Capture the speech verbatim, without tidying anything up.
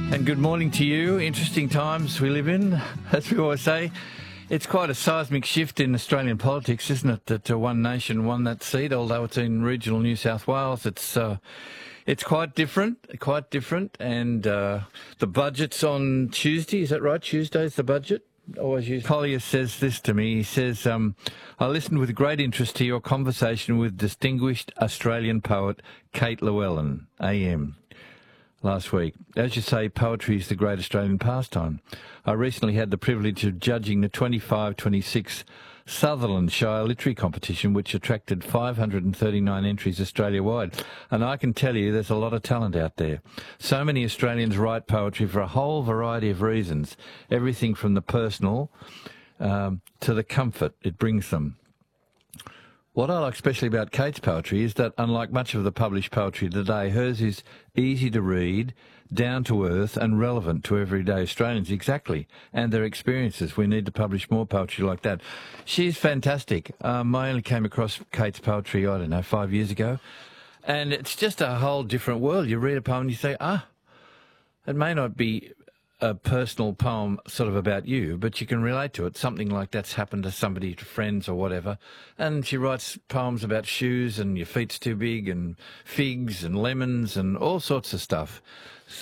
And good morning to you. Interesting times we live in, as we always say. It's quite a seismic shift in Australian politics, isn't it, that uh, one nation won that seat, although it's in regional New South Wales. It's uh, it's quite different, quite different. And uh, the budget's on Tuesday, is that right? Tuesday's the budget? Always use. Collier says this to me. He says, um, I listened with great interest to your conversation with distinguished Australian poet Kate Llewellyn, A M, last week. As you say, poetry is the great Australian pastime. I recently had the privilege of judging the twenty-five twenty-six Sutherland Shire Literary Competition, which attracted five hundred thirty-nine entries Australia-wide. And I can tell you there's a lot of talent out there. So many Australians write poetry for a whole variety of reasons, everything from the personal um, to the comfort it brings them. What I like especially about Kate's poetry is that, unlike much of the published poetry today, hers is easy to read, down to earth and relevant to everyday Australians, exactly, and their experiences. We need to publish more poetry like that. She's fantastic. Um, I only came across Kate's poetry, I don't know, five years ago, and it's just a whole different world. You read a poem and you say, ah, it may not be a personal poem sort of about you, but you can relate to it. Something like that's happened to somebody, to friends or whatever. And she writes poems about shoes and your feet's too big and figs and lemons and all sorts of stuff.